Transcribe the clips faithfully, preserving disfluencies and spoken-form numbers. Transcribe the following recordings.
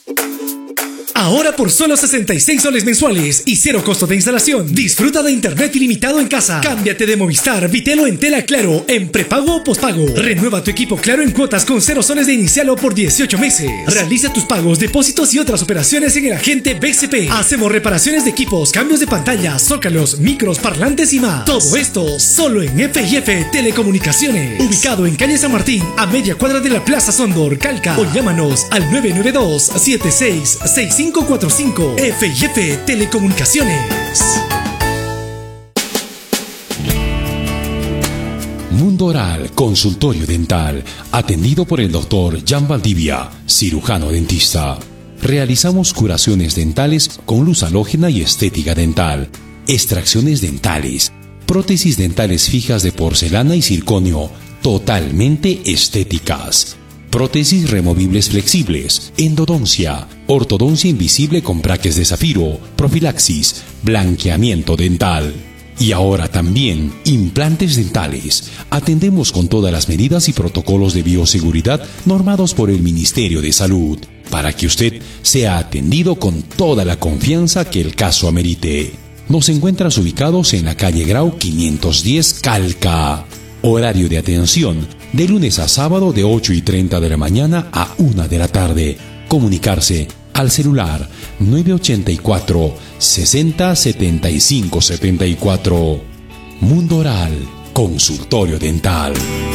Ahora por solo sesenta y seis soles mensuales y cero costo de instalación, disfruta de internet ilimitado en casa. Cámbiate de Movistar, Vitelo en tela Claro, en prepago o pospago. Renueva tu equipo Claro en cuotas con cero soles de inicial o por dieciocho meses. Realiza tus pagos, depósitos y otras operaciones en el agente B C P. Hacemos reparaciones de equipos, cambios de pantalla, zócalos, micros, parlantes y más. Todo esto solo en F y F Telecomunicaciones. Ubicado en calle San Martín, a media cuadra de la Plaza Sondor, Calca. O llámanos al nueve nueve dos, siete seis seis cinco cuatro cinco. F y F Telecomunicaciones. Mundo Oral, consultorio dental, atendido por el doctor Jan Valdivia, cirujano dentista. Realizamos curaciones dentales con luz halógena y estética dental, extracciones dentales, prótesis dentales fijas de porcelana y circonio, totalmente estéticas. Prótesis removibles flexibles, endodoncia, ortodoncia invisible con braques de zafiro, profilaxis, blanqueamiento dental. Y ahora también implantes dentales. Atendemos con todas las medidas y protocolos de bioseguridad normados por el Ministerio de Salud, para que usted sea atendido con toda la confianza que el caso amerite. Nos encuentras ubicados en la calle Grau quinientos diez, Calca. Horario de atención de lunes a sábado de ocho y treinta de la mañana a una de la tarde. Comunicarse al celular nueve ochenta y cuatro, sesenta, setenta y cinco setenta y cuatro. Mundo Oral, consultorio dental.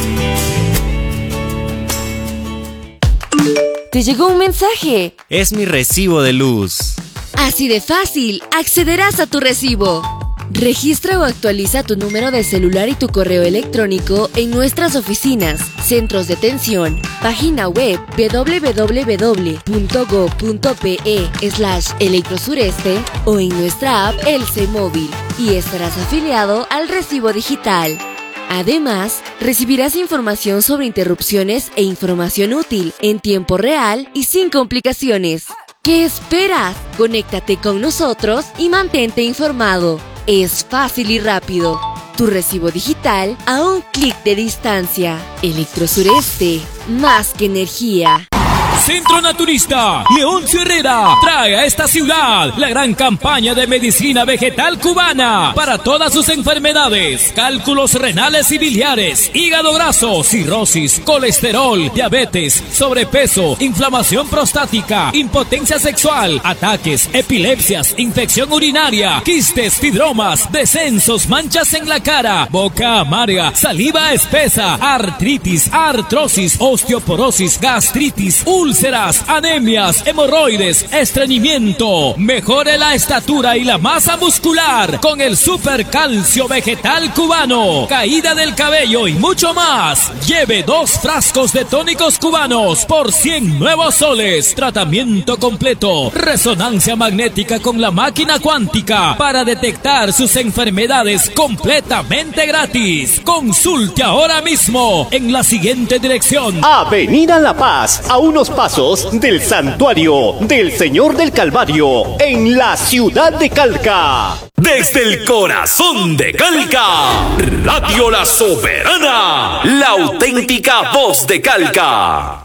Te llegó un mensaje. Es mi recibo de luz. Así de fácil, accederás a tu recibo. Registra o actualiza tu número de celular y tu correo electrónico en nuestras oficinas, centros de atención, página web doble u doble u doble u punto go punto pe slash electrosureste o en nuestra app Elce Móvil y estarás afiliado al recibo digital. Además, recibirás información sobre interrupciones e información útil en tiempo real y sin complicaciones. ¿Qué esperas? Conéctate con nosotros y mantente informado. Es fácil y rápido. Tu recibo digital a un clic de distancia. Electrosureste, más que energía. Centro Naturista Leoncio Herrera trae a esta ciudad la gran campaña de medicina vegetal cubana para todas sus enfermedades: cálculos renales y biliares, hígado graso, cirrosis, colesterol, diabetes, sobrepeso, inflamación prostática, impotencia sexual, ataques, epilepsias, infección urinaria, quistes, fibromas, descensos, manchas en la cara, boca amarga, saliva espesa, artritis, artrosis, osteoporosis, gastritis, úlceras, anemias, hemorroides, estreñimiento. Mejore la estatura y la masa muscular con el super calcio vegetal cubano, caída del cabello y mucho más. Lleve dos frascos de tónicos cubanos por cien nuevos soles. Tratamiento completo, resonancia magnética con la máquina cuántica para detectar sus enfermedades completamente gratis. Consulte ahora mismo en la siguiente dirección: Avenida La Paz, a unos pasos del Santuario del Señor del Calvario, en la ciudad de Calca. Desde el corazón de Calca, Radio La Soberana, la auténtica voz de Calca.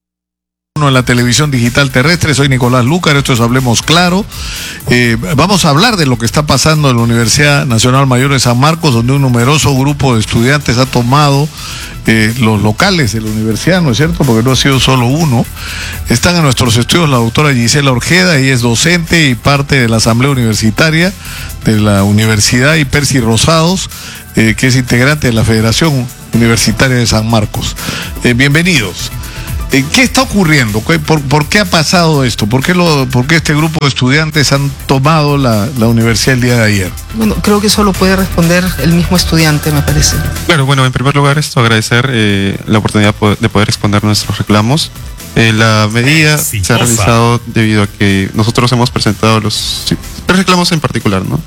En la televisión digital terrestre, soy Nicolás Lúcar, esto es Hablemos Claro. Eh, vamos a hablar de lo que está pasando en la Universidad Nacional Mayor de San Marcos, donde un numeroso grupo de estudiantes ha tomado eh, los locales de la universidad, ¿no es cierto? Porque no ha sido solo uno. Están en nuestros estudios la doctora Gisela Orjeda, ella es docente y parte de la Asamblea Universitaria de la Universidad, y Percy Rosados, eh, que es integrante de la Federación Universitaria de San Marcos. Eh, bienvenidos. ¿Qué está ocurriendo? ¿Por, ¿Por qué ha pasado esto? ¿Por qué, lo, por qué este grupo de estudiantes han tomado la, la universidad el día de ayer? Bueno, creo que eso lo puede responder el mismo estudiante, me parece. Claro, bueno, en primer lugar, esto agradecer eh, la oportunidad de poder exponer nuestros reclamos. Eh, la medida Exitosa. se ha realizado debido a que nosotros hemos presentado los sí, tres reclamos en particular, ¿no?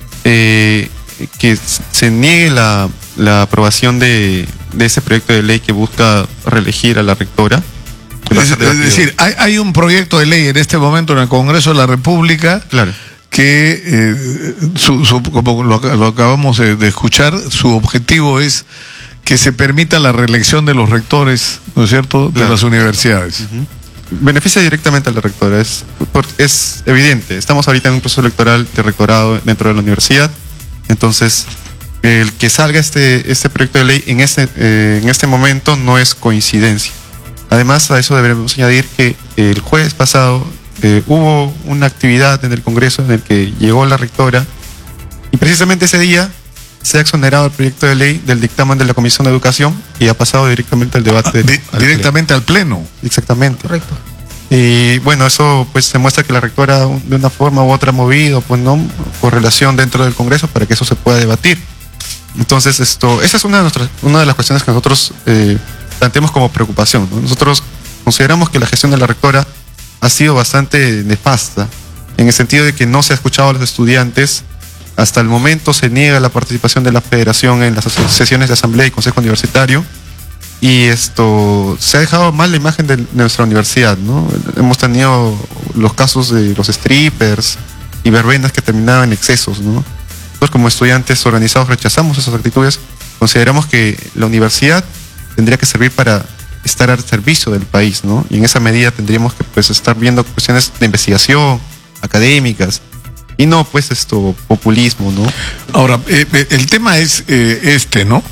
Eh, que se niegue la, la aprobación de, de ese proyecto de ley que busca reelegir a la rectora. Es, es decir, hay, hay un proyecto de ley en este momento en el Congreso de la República, claro, que, eh, su, su, como lo, lo acabamos de, de escuchar, su objetivo es que se permita la reelección de los rectores, ¿no es cierto?, de claro. las universidades. Uh-huh. beneficia directamente a la rectora, es, es evidente. Estamos ahorita en un proceso electoral de rectorado dentro de la universidad, entonces el que salga este, este proyecto de ley en este, eh, en este momento no es coincidencia. Además, a eso deberemos añadir que el jueves pasado eh, hubo una actividad en el Congreso en el que llegó la rectora y precisamente ese día se ha exonerado el proyecto de ley del dictamen de la Comisión de Educación y ha pasado directamente al debate. Ah, di al directamente pleno. al Pleno. Exactamente. Correcto. Y bueno, eso pues demuestra que la rectora de una forma u otra ha movido, pues no, por relación dentro del Congreso para que eso se pueda debatir. Entonces, esto, esa es una de, nuestras, una de las cuestiones que nosotros eh, planteamos como preocupación, ¿no? Nosotros consideramos que la gestión de la rectora ha sido bastante nefasta, en el sentido de que no se ha escuchado a los estudiantes. Hasta el momento se niega la participación de la federación en las sesiones de asamblea y consejo universitario, y esto se ha dejado mal la imagen de nuestra universidad, ¿no? Hemos tenido los casos de los strippers y verbenas que terminaban en excesos, ¿no? Nosotros como estudiantes organizados rechazamos esas actitudes. Consideramos que la universidad tendría que servir para estar al servicio del país, ¿no? Y en esa medida tendríamos que pues estar viendo cuestiones de investigación académicas y no pues esto populismo, ¿no? Ahora, eh, el tema es eh, este, ¿no?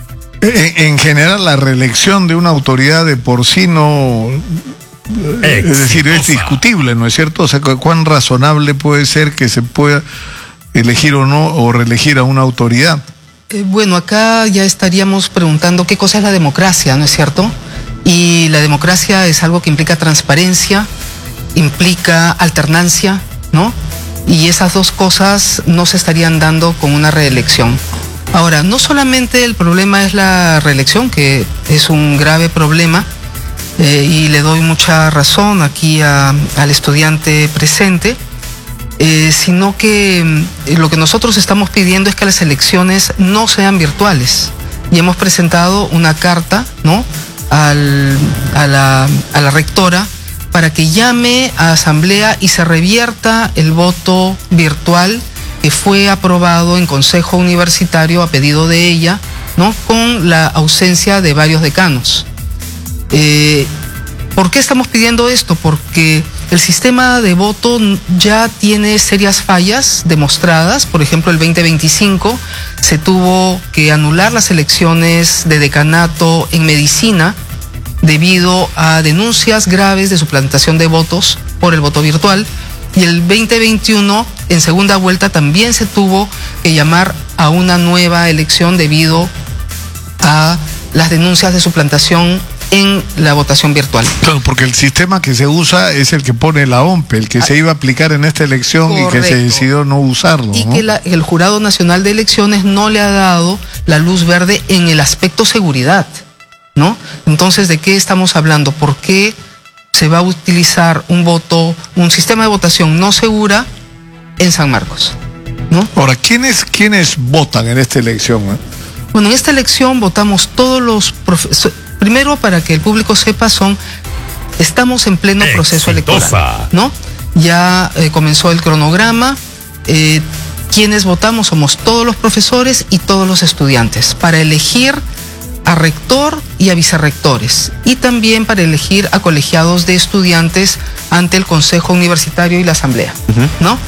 En, en general, la reelección de una autoridad de por sí no, eh, es decir, es discutible, ¿no es cierto? O sea, ¿cuán razonable puede ser que se pueda elegir o no, o reelegir a una autoridad? Eh, bueno, acá ya estaríamos preguntando qué cosa es la democracia, ¿no es cierto? Y la democracia es algo que implica transparencia, implica alternancia, ¿no? Y esas dos cosas no se estarían dando con una reelección. Ahora, no solamente el problema es la reelección, que es un grave problema, eh, y le doy mucha razón aquí a, al estudiante presente, eh, sino que eh, lo que nosotros estamos pidiendo es que las elecciones no sean virtuales. Y hemos presentado una carta, ¿no?, al, a, la, a la rectora para que llame a asamblea y se revierta el voto virtual que fue aprobado en Consejo Universitario a pedido de ella, ¿no?, con la ausencia de varios decanos. Eh, ¿Por qué estamos pidiendo esto? Porque el sistema de voto ya tiene serias fallas demostradas. Por ejemplo, el veinte veinticinco se tuvo que anular las elecciones de decanato en medicina debido a denuncias graves de suplantación de votos por el voto virtual. Y el veinte veintiuno, en segunda vuelta, también se tuvo que llamar a una nueva elección debido a las denuncias de suplantación en la votación virtual. Claro, porque el sistema que se usa es el que pone la O M P, el que ah, se iba a aplicar en esta elección. Correcto. Y que se decidió no usarlo, y ¿no? que la, el Jurado Nacional de Elecciones no le ha dado la luz verde en el aspecto seguridad, ¿no? Entonces, ¿de qué estamos hablando? ¿Por qué se va a utilizar un voto, un sistema de votación no segura en San Marcos, ¿no? Ahora, ¿quiénes, quiénes votan en esta elección, eh? Bueno, en esta elección votamos todos los profesores. Primero, para que el público sepa, son estamos en pleno proceso electoral, ¿no? Ya eh, comenzó el cronograma. Eh, quienes votamos somos todos los profesores y todos los estudiantes para elegir a rector y a vicerrectores, y también para elegir a colegiados de estudiantes ante el Consejo Universitario y la Asamblea, uh-huh. ¿no?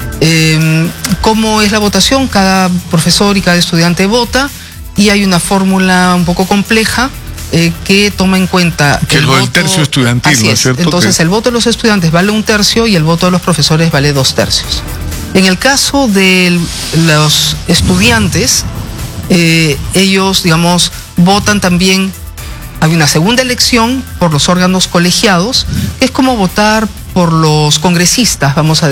Eh, ¿Cómo es la votación? Cada profesor y cada estudiante vota, y hay una fórmula un poco compleja eh, que toma en cuenta que el, el voto, tercio estudiantil, así ¿no es, es cierto? Entonces que... el voto de los estudiantes vale un tercio y el voto de los profesores vale dos tercios. En el caso de los estudiantes, eh, ellos, digamos, votan también. Hay una segunda elección por los órganos colegiados, que es como votar por los congresistas, vamos a decir.